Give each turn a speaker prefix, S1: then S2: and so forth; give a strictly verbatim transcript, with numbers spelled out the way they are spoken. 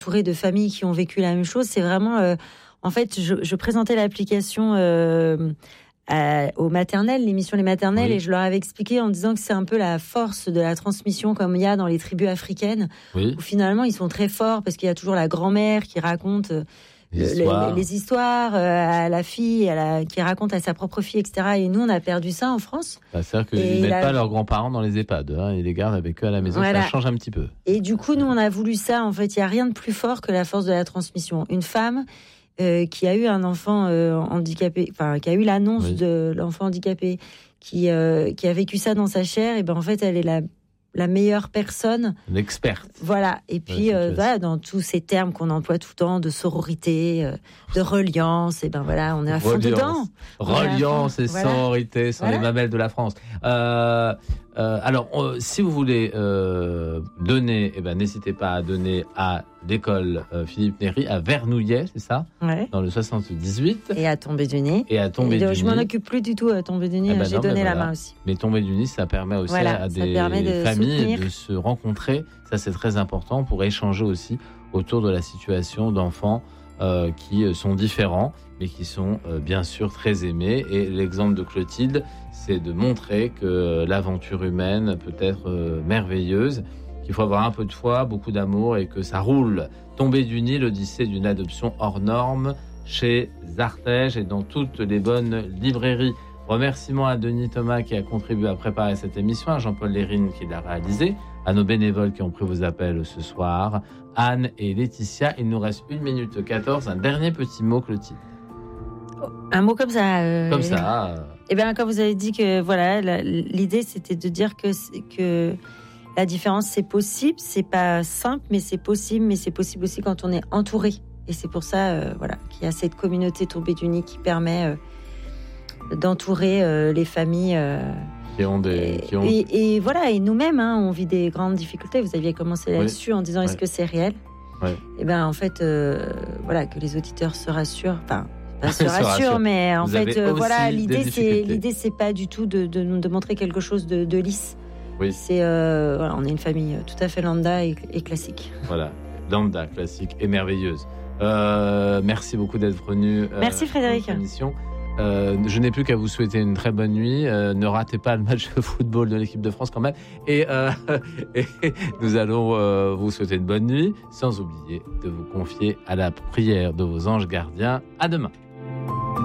S1: entourée de familles qui ont vécu la même chose. C'est vraiment, euh, en fait, je, je présentais l'application euh, à, aux maternelles, l'émission Les Maternelles, oui. Et je leur avais expliqué en disant que c'est un peu la force de la transmission comme il y a dans les tribus africaines, oui. Où finalement ils sont très forts parce qu'il y a toujours la grand-mère qui raconte euh, les histoires, les, les histoires euh, à la fille, à la, qui raconte à sa propre fille, et cetera. Et nous, on a perdu ça en France.
S2: Bah, c'est-à-dire qu'ils ne mettent la... pas leurs grands-parents dans les EHPAD, hein, ils les gardent avec eux à la maison, voilà. Ça change un petit peu.
S1: Et du coup, nous, on a voulu ça. En fait, il n'y a rien de plus fort que la force de la transmission. Une femme euh, qui a eu un enfant euh, handicapé, enfin, qui a eu l'annonce oui. de l'enfant handicapé, qui, euh, qui a vécu ça dans sa chair, et ben en fait, elle est la la meilleure personne,
S2: l'experte.
S1: Voilà. Et puis euh, voilà, dans tous ces termes qu'on emploie tout le temps de sororité, euh, de reliance, et ben voilà, on est à fond reliance. dedans.
S2: Reliance et voilà. Sororité sont voilà. les mamelles de la France. Euh, euh, alors, euh, si vous voulez euh, donner, eh ben n'hésitez pas à donner à l'école euh, Philippe Néri à Vernouillet, c'est ça,
S1: ouais.
S2: Dans le soixante-dix-huit.
S1: Et à Tombé-du-Nez.
S2: Et à Tombé-du-Nez.
S1: Je m'en occupe plus du tout à Tombé-du-Nez. Eh ben J'ai non, donné la voilà. main aussi.
S2: Mais Tombé-du-Nez, ça permet aussi
S1: voilà,
S2: à des
S1: de
S2: familles
S1: soutenir.
S2: de se rencontrer. Ça, c'est très important pour échanger aussi autour de la situation d'enfants euh, qui sont différents, mais qui sont euh, bien sûr très aimés. Et l'exemple de Clotilde, c'est de montrer que l'aventure humaine peut être euh, merveilleuse, qu'il faut avoir un peu de foi, beaucoup d'amour et que ça roule. Tombé-du-Nez, l'Odyssée d'une adoption hors norme chez Artege et dans toutes les bonnes librairies. Remerciements à Denis Thomas qui a contribué à préparer cette émission, à Jean-Paul Lérine qui l'a réalisé, à nos bénévoles qui ont pris vos appels ce soir, Anne et Laetitia. Il nous reste une minute quatorze. Un dernier petit mot, Clotilde.
S1: Un mot comme ça. Euh...
S2: Comme ça. Euh...
S1: Eh bien, quand vous avez dit que voilà, la, l'idée c'était de dire que que la différence c'est possible, c'est pas simple, mais c'est possible, mais c'est possible aussi quand on est entouré. Et c'est pour ça, euh, voilà, qu'il y a cette communauté Tombé-du-Nez qui permet euh, d'entourer euh, les familles. Euh,
S2: Qui ont des, qui ont...
S1: Et, et voilà, et nous-mêmes, hein, on vit des grandes difficultés. Vous aviez commencé là-dessus oui. en disant, est-ce
S2: ouais.
S1: que c'est réel ?
S2: ouais.
S1: Et ben en fait, euh, voilà, que les auditeurs se rassurent. Enfin, pas se rassurent, mais en
S2: Vous
S1: fait, euh, voilà, l'idée c'est, l'idée c'est pas du tout de, de, de montrer quelque chose de, de lisse.
S2: Oui.
S1: C'est, euh, voilà, on est une famille tout à fait lambda et, et classique.
S2: Voilà, lambda, classique et merveilleuse. Euh, merci beaucoup d'être venu. Euh,
S1: merci Frédéric.
S2: Euh, je n'ai plus qu'à vous souhaiter une très bonne nuit. Euh, ne ratez pas le match de football de l'équipe de France quand même. Et, euh, et nous allons euh, vous souhaiter une bonne nuit, sans oublier de vous confier à la prière de vos anges gardiens. À demain.